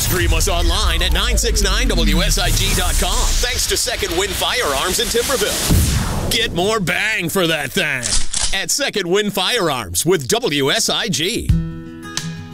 Stream us online at 969WSIG.com. Thanks to Second Wind Firearms in Timberville. Get more bang for that thing at Second Wind Firearms with WSIG.